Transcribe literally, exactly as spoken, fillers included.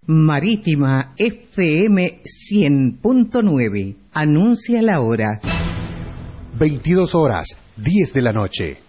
Marítima F M cien punto nueve. Anuncia la hora. veintidós horas, diez de la noche.